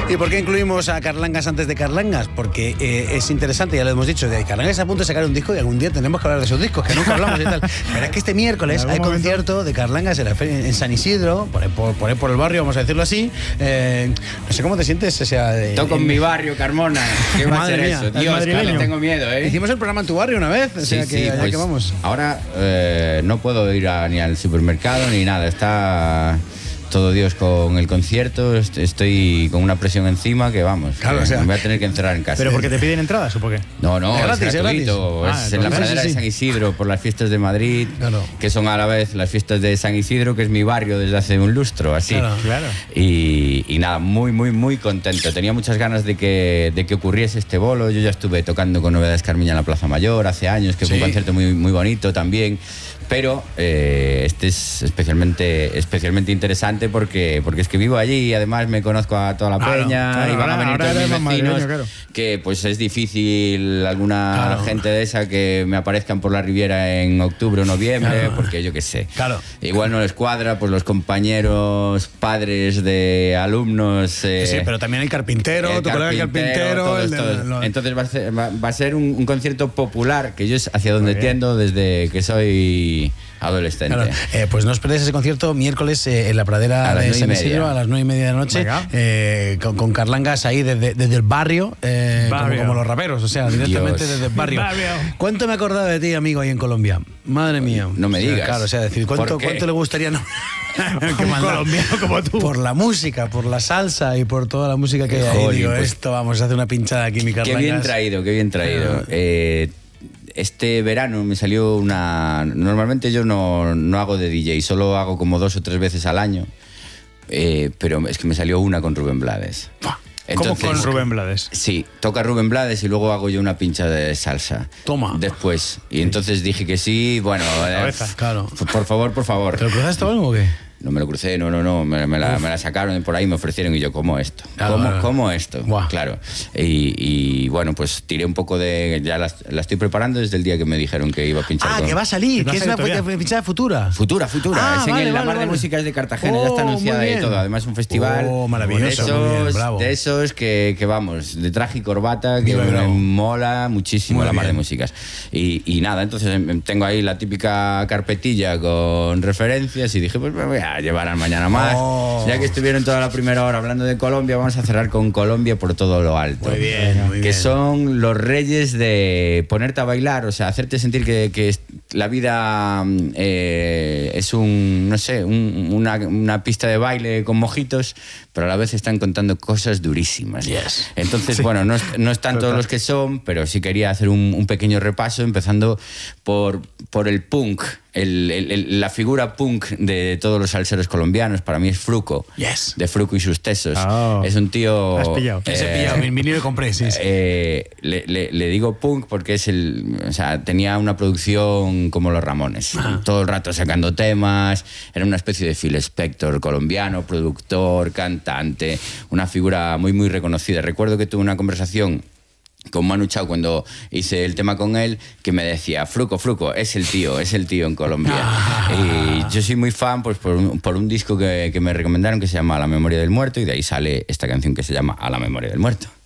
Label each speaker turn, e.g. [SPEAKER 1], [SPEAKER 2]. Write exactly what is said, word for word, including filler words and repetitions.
[SPEAKER 1] ¿Y por qué incluimos a Carlangas antes de Carlangas? Porque eh, es interesante, ya lo hemos dicho, de Carlangas está a punto de sacar un disco y algún día tenemos que hablar de esos discos, que nunca hablamos y tal. Pero es que este miércoles hay momento? concierto de Carlangas en, la feria, en San Isidro, por, por, por, por el barrio, vamos a decirlo así. Eh, no sé cómo te sientes. O sea, de,
[SPEAKER 2] Toco en, en mi barrio, Carmona. ¿Qué va a ser
[SPEAKER 1] mía,
[SPEAKER 2] eso? Dios, claro, tengo miedo, ¿eh?
[SPEAKER 1] Hicimos el programa en tu barrio una vez, o sea
[SPEAKER 2] sí,
[SPEAKER 1] que
[SPEAKER 2] sí,
[SPEAKER 1] allá
[SPEAKER 2] pues,
[SPEAKER 1] que vamos.
[SPEAKER 2] Ahora eh, no puedo ir a, ni al supermercado ni nada, está todo Dios con el concierto, estoy con una presión encima que vamos,
[SPEAKER 1] claro,
[SPEAKER 2] que
[SPEAKER 1] o sea,
[SPEAKER 2] me voy a tener que encerrar en casa.
[SPEAKER 3] ¿Pero porque te piden entradas o por qué?
[SPEAKER 2] No, no,
[SPEAKER 1] es, gratis,
[SPEAKER 2] es gratuito,
[SPEAKER 1] es,
[SPEAKER 2] es,
[SPEAKER 1] ah,
[SPEAKER 2] es en la pradera sí, sí. de San Isidro por las fiestas de Madrid, claro. que son a la vez las fiestas de San Isidro, que es mi barrio desde hace un lustro, así.
[SPEAKER 1] Claro, claro.
[SPEAKER 2] Y, y nada, muy, muy, muy contento. Tenía muchas ganas de que, de que ocurriese este bolo. Yo ya estuve tocando con Novedades Carmiña en la Plaza Mayor hace años, que sí. fue un concierto muy, muy bonito también. Pero eh, este es especialmente, especialmente interesante porque, porque es que vivo allí y además me conozco a toda la claro, peña claro, y van a venir ahora, todos ahora mis vecinos, claro. que pues es difícil alguna claro. gente de esa que me aparezcan por la Riviera en octubre o noviembre, claro. porque yo qué sé.
[SPEAKER 1] Claro.
[SPEAKER 2] Igual no les cuadra, pues los compañeros, padres de alumnos... Eh,
[SPEAKER 1] sí, pero también el carpintero,
[SPEAKER 2] el
[SPEAKER 1] tu colega el carpintero...
[SPEAKER 2] Todos,
[SPEAKER 1] el de,
[SPEAKER 2] todos.
[SPEAKER 1] Lo...
[SPEAKER 2] Entonces va a ser, va, va a ser un, un concierto popular, que yo es hacia donde tiendo desde que soy... adolescente.
[SPEAKER 1] Claro. Eh, pues no os perdéis ese concierto miércoles eh, en la pradera de San Isidro a las nueve y media de la noche eh, con, con Carlangas ahí desde, desde el barrio, eh, barrio. Como, como los raperos, o sea, directamente Dios. desde el barrio. barrio. ¿Cuánto me he acordado de ti, amigo, ahí en Colombia? Madre mía.
[SPEAKER 2] No me digas.
[SPEAKER 1] Claro, o sea, decir, ¿cuánto, ¿cuánto le gustaría no?
[SPEAKER 3] que un colombiano como tú?
[SPEAKER 1] Por la música, por la salsa y por toda la música que hay ahí. Digo, pues, esto, vamos a hacer una pinchada aquí, mi Carlangas.
[SPEAKER 2] Qué bien traído, qué bien traído. Eh, Este verano me salió una... Normalmente yo no, no hago de D J, solo hago como dos o tres veces al año, eh, pero es que me salió una con Rubén Blades.
[SPEAKER 3] Entonces, ¿cómo con Rubén Blades?
[SPEAKER 2] Sí, toca Rubén Blades y luego hago yo una pincha de salsa.
[SPEAKER 1] Toma.
[SPEAKER 2] Después. Y entonces dije que sí, bueno... Eh,
[SPEAKER 1] claro.
[SPEAKER 2] Por favor, por favor.
[SPEAKER 1] ¿Te lo cruzaste o algo o qué?
[SPEAKER 2] No me lo crucé, no, no, no, me, me, la, me la sacaron por ahí, me ofrecieron y yo, ¿cómo esto?
[SPEAKER 1] Claro,
[SPEAKER 2] ¿Cómo,
[SPEAKER 1] claro.
[SPEAKER 2] ¿Cómo esto?
[SPEAKER 1] Buah.
[SPEAKER 2] Claro. Y, y bueno, pues tiré un poco de... Ya la, la estoy preparando desde el día que me dijeron que iba a pinchar.
[SPEAKER 1] Ah,
[SPEAKER 2] con...
[SPEAKER 1] que va a salir,
[SPEAKER 3] ¿No
[SPEAKER 1] que es una pinchada futura.
[SPEAKER 2] Futura, futura.
[SPEAKER 1] Ah,
[SPEAKER 2] es en
[SPEAKER 1] vale,
[SPEAKER 2] el, la
[SPEAKER 1] vale,
[SPEAKER 2] Mar
[SPEAKER 1] vale.
[SPEAKER 2] de Músicas de Cartagena,
[SPEAKER 1] Oh,
[SPEAKER 2] ya está anunciada y todo. Además, un festival
[SPEAKER 1] oh, maravilloso,
[SPEAKER 2] de esos,
[SPEAKER 1] muy bien, bravo.
[SPEAKER 2] de, esos que, que vamos, de traje y corbata, que
[SPEAKER 1] Muy
[SPEAKER 2] me
[SPEAKER 1] bravo.
[SPEAKER 2] mola muchísimo
[SPEAKER 1] Muy
[SPEAKER 2] la Mar
[SPEAKER 1] bien.
[SPEAKER 2] de Músicas. Y, y nada, entonces tengo ahí la típica carpetilla con referencias y dije, pues me voy a llevar al mañana más.
[SPEAKER 1] Oh.
[SPEAKER 2] Ya que estuvieron toda la primera hora hablando de Colombia, vamos a cerrar con Colombia por todo lo alto.
[SPEAKER 1] Muy bien, muy
[SPEAKER 2] que
[SPEAKER 1] bien.
[SPEAKER 2] son los reyes de ponerte a bailar, o sea, hacerte sentir que, que la vida eh, es un, no sé, un, una, una pista de baile con mojitos, pero a la vez están contando cosas durísimas.
[SPEAKER 1] Yes.
[SPEAKER 2] Entonces,
[SPEAKER 3] Sí.
[SPEAKER 2] bueno, no, no están
[SPEAKER 3] Total.
[SPEAKER 2] todos los que son, pero sí quería hacer un, un pequeño repaso, empezando por, por el punk. El, el, el, la figura punk de todos los salseros colombianos para mí es Fruco,
[SPEAKER 1] Yes.
[SPEAKER 2] de Fruco y sus tesos.
[SPEAKER 3] Oh.
[SPEAKER 2] Es un tío...
[SPEAKER 3] Has pillado.
[SPEAKER 1] Ese pillado, mi vinilo y compré, sí, sí.
[SPEAKER 2] Eh, le, le, le digo punk porque es el, o sea, tenía una producción como los Ramones,
[SPEAKER 1] Ah.
[SPEAKER 2] todo el rato sacando temas, era una especie de Phil Spector colombiano, productor, cantante, una figura muy muy reconocida. Recuerdo que tuve una conversación con Manu Chao cuando hice el tema con él, que me decía, Fruco, Fruco, es el tío, es el tío en Colombia.
[SPEAKER 1] Ah.
[SPEAKER 2] Y yo soy muy fan pues, por, un, por un disco que, que me recomendaron que se llama A la memoria del muerto, y de ahí sale esta canción que se llama A la memoria del muerto.